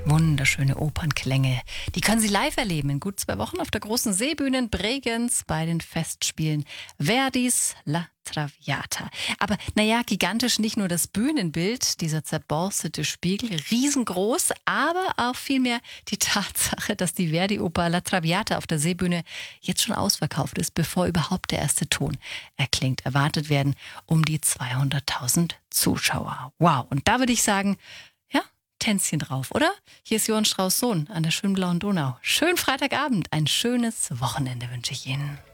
Wunderschöne Opernklänge. Die können Sie live erleben in gut 2 Wochen auf der großen Seebühne in Bregenz bei den Festspielen Verdis La Traviata. Aber naja, gigantisch nicht nur das Bühnenbild, dieser zerborstete Spiegel, riesengroß, aber auch vielmehr die Tatsache, dass die Verdi-Oper La Traviata auf der Seebühne jetzt schon ausverkauft ist, bevor überhaupt der erste Ton erklingt. Erwartet werden um die 200.000 Zuschauer. Wow, und da würde ich sagen, ja, Tänzchen drauf, oder? Hier ist Johann Strauß Sohn an der schönen blauen Donau. Schönen Freitagabend, ein schönes Wochenende wünsche ich Ihnen.